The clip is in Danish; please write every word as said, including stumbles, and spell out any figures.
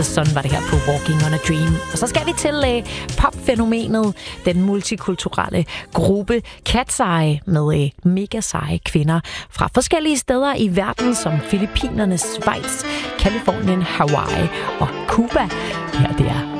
Sådan var det her på Walking on a Dream. Og så skal vi til uh, popfænomenet, den multikulturelle gruppe Cat's Eye med uh, mega seje kvinder fra forskellige steder i verden, som Filippinerne, Schweiz, Californien, Hawaii og Cuba. Her det er